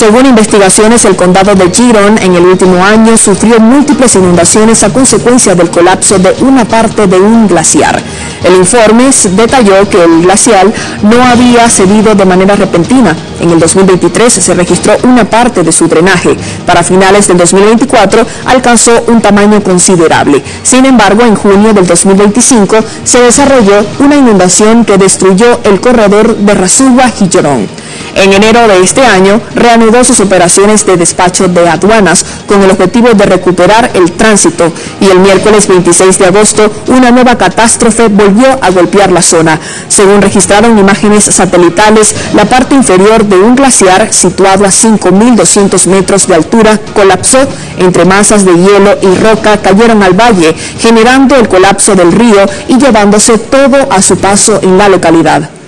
Según investigaciones, el condado de Giron en el último año sufrió múltiples inundaciones a consecuencia del colapso de una parte de un glaciar. El informe detalló que el glaciar no había cedido de manera repentina. En el 2023 se registró una parte de su drenaje. Para finales del 2024 alcanzó un tamaño considerable. Sin embargo, en junio del 2025 se desarrolló una inundación que destruyó el corredor de Ras-Ul-Wa-Giron. En enero de este año, reanudó sus operaciones de despacho de aduanas con el objetivo de recuperar el tránsito y el miércoles 26 de agosto una nueva catástrofe volvió a golpear la zona. Según registraron imágenes satelitales, la parte inferior de un glaciar situado a 5.200 metros de altura colapsó. Entre masas de hielo y roca cayeron al valle, generando el colapso del río y llevándose todo a su paso en la localidad.